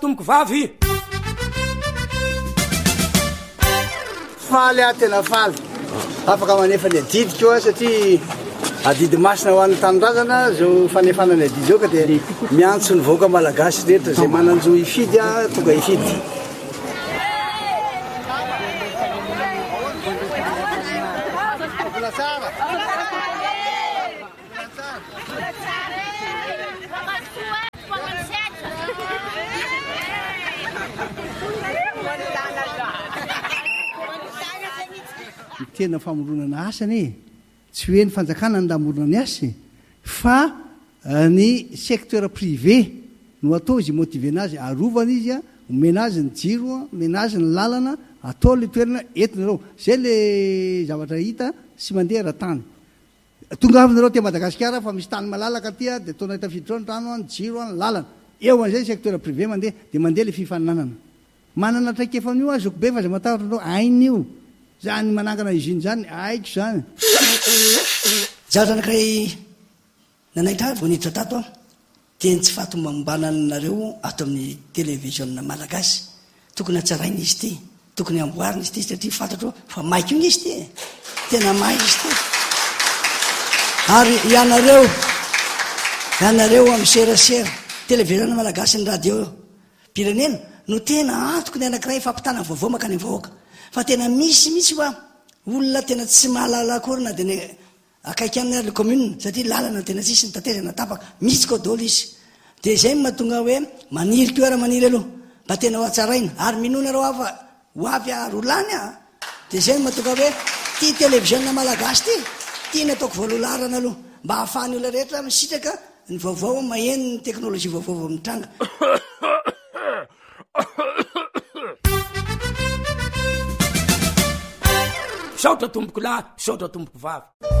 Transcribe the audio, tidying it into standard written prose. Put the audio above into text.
tomboko vavy faly a tena faly afaka manefa ny adidy koa satria adidy masina ho an'ny tanindrazana zao fanefanany adidy zao ka dia miantso ny vahoaka malagasy rehetra zay mananjo ifidy a tonga ifidy tena famoronana asany tsy hoe ny fanjakana ny lamorona ny asy fa ny secteur privé no atao izy motive anazy arovana izy a omena azy ny jiro omena azy ny lalana atao le toerana entinareo zay le zavatra hita sy mandeha raha-tany tonga avinareo te Madagasikara fa misy tany malalaka tya dia ataonao tafiditra ny rano ny jiro ny lalana eo an'izay secteur privé mandeha dia mandeha le fifaninanana manana traikefan'io azoko be fa zay matahatra anao ain'io zany manangana izy iny zany aiko zany zaho zanakay nanaitra voniditra tato a teny tsy fatomambananareo ato amin'ny télévision malagasy tokony atsaraina izy ty tokony amboarina izy ty satria fantatro fa maiko iny izy ty tena mai izy ty ary ianareo amin'ny serasera télévision malagasy ny radio pirenena no tena antoko ny anakiray fampitana vaovao makany vahoaka fa tena misy fa olona tena tsy mahalala akory na dia ny akaiky aminy ary le commune satria lalana tena tsisy ny taterana tapaka misy kodolo izy dia izay mahatonga hoe maniry ko ara maniry aloha mba tena ho atsaraina ary minonareo afa ho avy arolany a dia izay mahatonga hoe ty télévision malagasy ty tiany ataoko voalolarana aloha mba hahafahany olona rehetra misitraka ny vaovao maheno ny teknôlôjia vaovao mitranga saotra tomboko lahy saotra tomboko vavy